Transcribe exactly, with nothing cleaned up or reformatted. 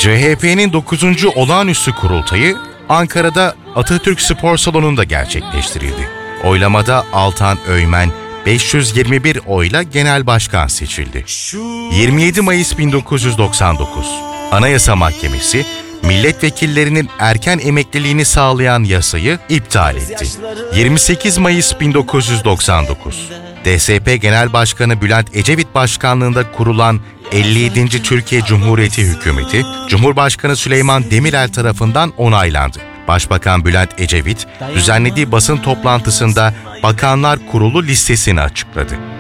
C H P'nin dokuzuncu Olağanüstü Kurultayı Ankara'da Atatürk Spor Salonu'nda gerçekleştirildi. Oylamada Altan Öğmen beş yüz yirmi bir oyla genel başkan seçildi. yirmi yedi Mayıs bin dokuz yüz doksan dokuz Anayasa Mahkemesi, milletvekillerinin erken emekliliğini sağlayan yasayı iptal etti. yirmi sekiz Mayıs bin dokuz yüz doksan dokuz D S P Genel Başkanı Bülent Ecevit başkanlığında kurulan elli yedinci Türkiye Cumhuriyeti Hükümeti, Cumhurbaşkanı Süleyman Demirel tarafından onaylandı. Başbakan Bülent Ecevit, düzenlediği basın toplantısında Bakanlar Kurulu listesini açıkladı.